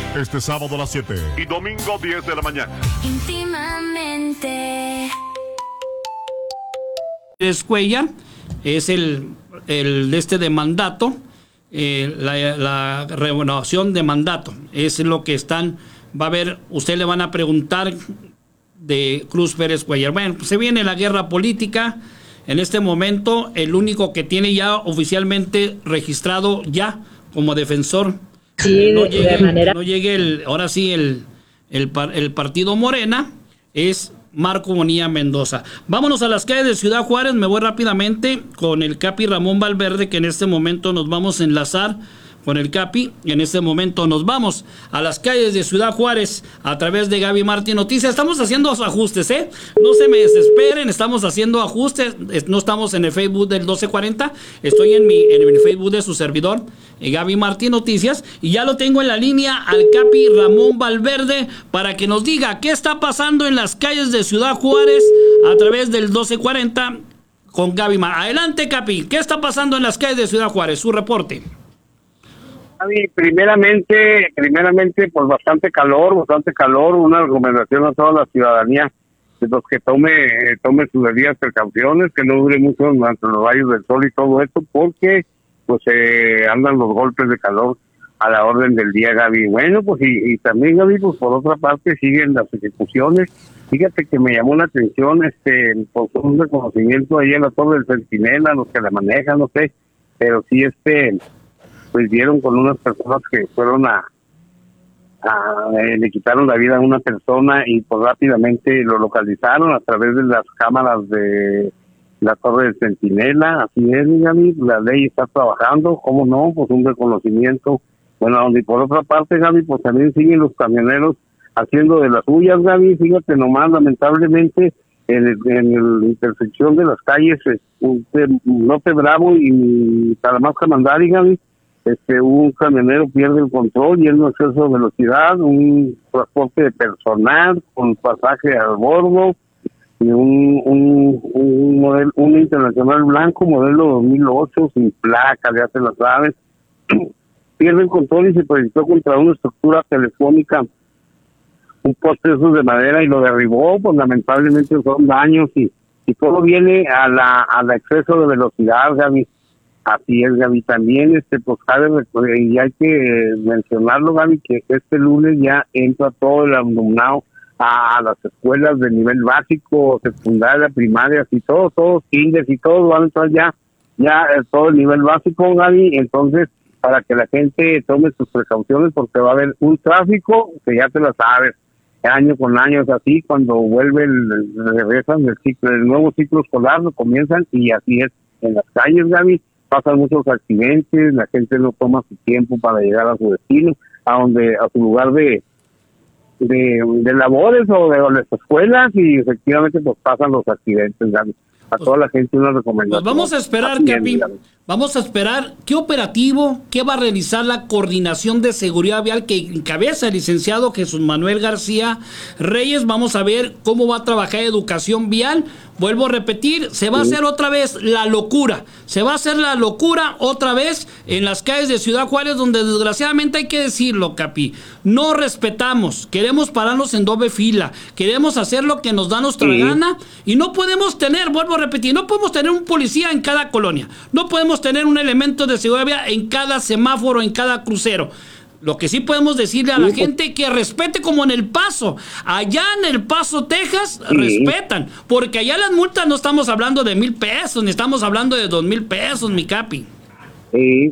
Este sábado a las 7 y domingo 10 de la mañana. Íntimamente. Cuellar es el de mandato, la renovación de mandato, es lo que va a ver, usted le van a preguntar de Cruz Pérez Cuellar. Bueno, pues se viene la guerra política. En este momento, el único que tiene ya oficialmente registrado ya como defensor, sí, no llegue ahora sí el partido Morena, es Marco Bonilla Mendoza. Vámonos a las calles de Ciudad Juárez. Me voy rápidamente con el Capi Ramón Valverde, que en este momento nos vamos a enlazar con el Capi. En este momento nos vamos a las calles de Ciudad Juárez a través de Gaby Martín Noticias. Estamos haciendo ajustes, no se me desesperen, estamos haciendo ajustes. No estamos en el Facebook del 1240, estoy en el Facebook de su servidor, Gaby Martín Noticias, y ya lo tengo en la línea al Capi Ramón Valverde para que nos diga qué está pasando en las calles de Ciudad Juárez a través del 1240 con Gaby Martín. Adelante, Capi, ¿qué está pasando en las calles de Ciudad Juárez? Su reporte. Primeramente, pues bastante calor, una recomendación a toda la ciudadanía, de los que tome sus debidas precauciones, que no dure mucho durante los rayos del sol y todo esto, porque pues andan los golpes de calor a la orden del día, Gaby. Bueno, pues y también, Gaby, pues por otra parte siguen las ejecuciones. Fíjate que me llamó la atención, por un reconocimiento ahí en la Torre del Centinela, los que la manejan, no sé, pero sí pues dieron con unas personas que fueron le quitaron la vida a una persona y pues rápidamente lo localizaron a través de las cámaras de la Torre del Centinela. Así es, Gaby, la ley está trabajando, ¿cómo no? Pues un reconocimiento. Bueno, y por otra parte, Gaby, pues también siguen los camioneros haciendo de las suyas, Gaby. Fíjate nomás, lamentablemente, en la intersección de las calles Lope Bravo y Talamasca Mandari, Gaby, un camionero pierde el control y en exceso de velocidad, un transporte de personal con pasaje al bordo y un modelo, un internacional blanco modelo 2008 sin placa, ya se las sabes, pierde el control y se proyectó contra una estructura telefónica, un poste de madera, y lo derribó. Pues lamentablemente son daños y todo viene a la exceso de velocidad, Gaby. Así es, Gaby. También pues y hay que mencionarlo, Gaby, que este lunes ya entra todo el alumnado a las escuelas de nivel básico, secundaria, primaria, y todos kinders y todos van a entrar ya todo el nivel básico, Gaby. Entonces, para que la gente tome sus precauciones, porque va a haber un tráfico que ya te lo sabes, año con año es así. Cuando regresan el nuevo ciclo escolar, lo comienzan, y así es en las calles, Gaby. Pasan muchos accidentes, la gente no toma su tiempo para llegar a su destino, a su lugar de labores o de las escuelas, y efectivamente pues pasan los accidentes, Gaby. A toda la gente una recomendación. Pues vamos a esperar, Capi, vamos a esperar qué operativo, qué va a realizar la Coordinación de Seguridad Vial que encabeza el licenciado Jesús Manuel García Reyes. Vamos a ver cómo va a trabajar educación vial. Vuelvo a repetir, se va a hacer otra vez la locura. Se va a hacer la locura otra vez en las calles de Ciudad Juárez, donde desgraciadamente hay que decirlo, Capi, no respetamos, queremos pararnos en doble fila, queremos hacer lo que nos da nuestra gana, y no podemos tener, vuelvo a repetir, no podemos tener un policía en cada colonia, no podemos tener un elemento de seguridad vial en cada semáforo, en cada crucero. Lo que sí podemos decirle a la gente que respete, como en El Paso. Allá en El Paso, Texas, respetan. Porque allá las multas no estamos hablando de 1,000 pesos, ni estamos hablando de 2,000 pesos, mi Capi. Sí,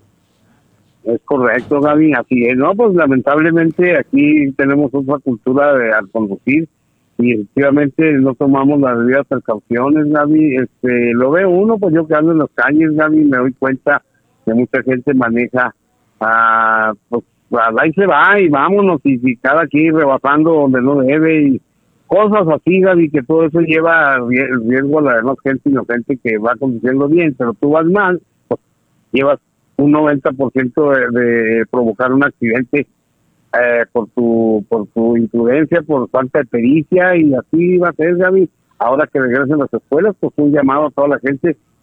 es correcto, Gaby. Así es. No, pues lamentablemente aquí tenemos otra cultura al conducir y efectivamente no tomamos las debidas precauciones, Gaby. Lo ve uno, pues yo que ando en las calles, Gaby, me doy cuenta que mucha gente maneja pues ahí se va y vámonos, y cada quien rebasando donde no debe y cosas así, Gaby, que todo eso lleva riesgo a la demás gente inocente que va conduciendo bien, pero tú vas mal, pues llevas un 90% de provocar un accidente por tu imprudencia, por falta de pericia, y así va a ser, Gaby. Ahora que regresen las escuelas, pues un llamado a toda la gente